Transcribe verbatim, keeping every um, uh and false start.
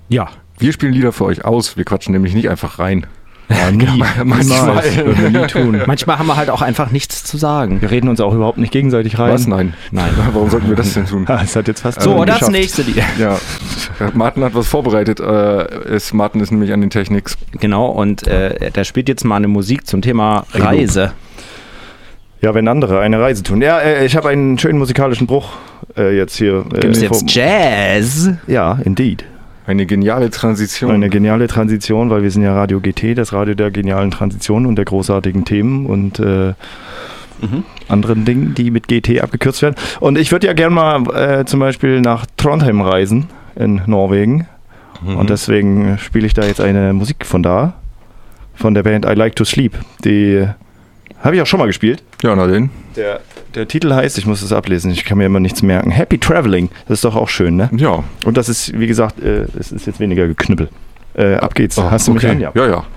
Ja. Wir spielen Lieder für euch aus, wir quatschen nämlich nicht einfach rein. Ja, nie. Manchmal. Das würden wir nie tun. Manchmal haben wir halt auch einfach nichts zu sagen. Wir reden uns auch überhaupt nicht gegenseitig rein. Was? Nein. Nein. Warum sollten wir das denn tun? Das hat jetzt fast So, ähm, das geschafft. nächste Lied. Ja, Martin hat was vorbereitet. Äh, ist, Martin ist nämlich an den Techniks. Genau, und äh, der spielt jetzt mal eine Musik zum Thema Reise. Ja, wenn andere eine Reise tun. Ja, äh, ich habe einen schönen musikalischen Bruch äh, jetzt hier. Äh, Gibt es jetzt vom- Jazz? Ja, indeed. Eine geniale Transition. Eine geniale Transition, weil wir sind ja Radio G T, das Radio der genialen Transition und der großartigen Themen und äh, Mhm. anderen Dingen, die mit G T abgekürzt werden. Und ich würde ja gerne mal äh, zum Beispiel nach Trondheim reisen in Norwegen. Mhm. Und deswegen spiele ich da jetzt eine Musik von da, von der Band I Like to Sleep. Die habe ich auch schon mal gespielt. Ja, na denn. Der, der Titel heißt, ich muss es ablesen, ich kann mir immer nichts merken, Happy Traveling. Das ist doch auch schön, ne? Ja. Und das ist, wie gesagt, äh, es ist jetzt weniger geknüppel. Äh, ab geht's. Ah, Hast du mich okay. an? Ja. Ja, ja.